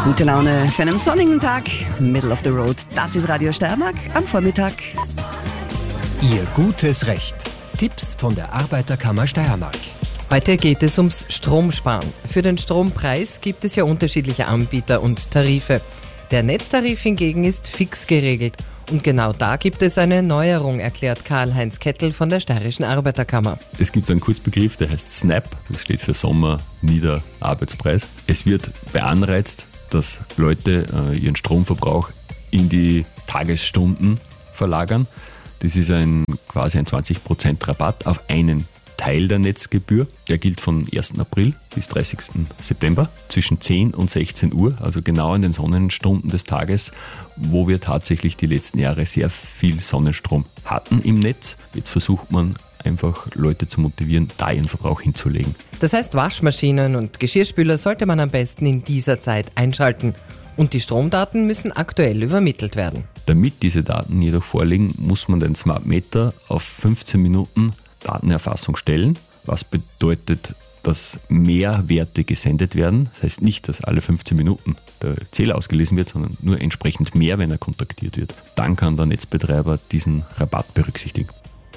Gute Laune für einen sonnigen Tag, Middle of the Road. Das ist Radio Steiermark am Vormittag. Ihr gutes Recht. Tipps von der Arbeiterkammer Steiermark. Heute geht es ums Stromsparen. Für den Strompreis gibt es ja unterschiedliche Anbieter und Tarife. Der Netztarif hingegen ist fix geregelt. Und genau da gibt es eine Neuerung, erklärt Karl-Heinz Kettel von der Steirischen Arbeiterkammer. Es gibt einen Kurzbegriff, der heißt SNAP, das steht für Sommer Nieder Arbeitspreis. Es wird beanreizt, dass Leute ihren Stromverbrauch in die Tagesstunden verlagern. Das ist quasi ein 20% Rabatt auf einen Teil der Netzgebühr. Der gilt von 1. April bis 30. September zwischen 10 und 16 Uhr, also genau in den Sonnenstunden des Tages, wo wir tatsächlich die letzten Jahre sehr viel Sonnenstrom hatten im Netz. Jetzt versucht man einfach Leute zu motivieren, da ihren Verbrauch hinzulegen. Das heißt, Waschmaschinen und Geschirrspüler sollte man am besten in dieser Zeit einschalten. Und die Stromdaten müssen aktuell übermittelt werden. Damit diese Daten jedoch vorliegen, muss man den Smart Meter auf 15 Minuten Datenerfassung stellen, was bedeutet, dass mehr Werte gesendet werden. Das heißt nicht, dass alle 15 Minuten der Zähler ausgelesen wird, sondern nur entsprechend mehr, wenn er kontaktiert wird. Dann kann der Netzbetreiber diesen Rabatt berücksichtigen.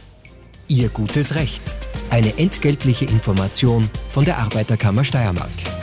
Ihr gutes Recht. Eine entgeltliche Information von der Arbeiterkammer Steiermark.